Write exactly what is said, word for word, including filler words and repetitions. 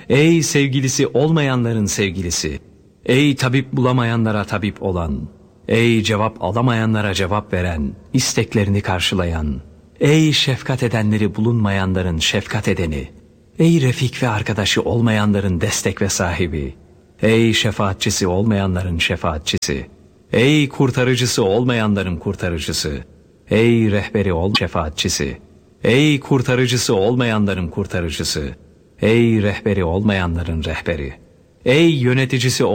Ey sevgilisi olmayanların sevgilisi, ey tabip bulamayanlara tabip olan, ey cevap alamayanlara cevap veren, isteklerini karşılayan, ey şefkat edenleri bulunmayanların şefkat edeni, ey refik ve arkadaşı olmayanların destek ve sahibi, ey şefaatçisi olmayanların şefaatçisi, ey kurtarıcısı olmayanların kurtarıcısı, ey rehberi ol şefaatçisi, ey kurtarıcısı olmayanların kurtarıcısı, ey rehberi olmayanların rehberi, ey yöneticisi